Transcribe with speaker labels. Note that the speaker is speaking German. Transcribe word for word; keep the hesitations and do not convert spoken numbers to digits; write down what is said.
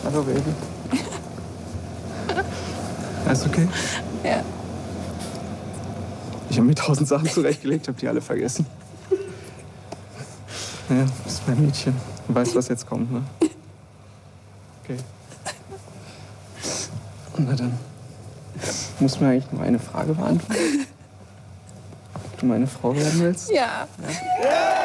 Speaker 1: Hallo, Baby. Alles okay?
Speaker 2: Ja.
Speaker 1: Ich habe mir tausend Sachen zurechtgelegt, habe die alle vergessen. Ja, du bist mein Mädchen. Du weißt, was jetzt kommt, ne? Okay. Na dann. Muss mir eigentlich nur eine Frage beantworten. Ob du meine Frau werden willst?
Speaker 2: Ja.
Speaker 1: Ja.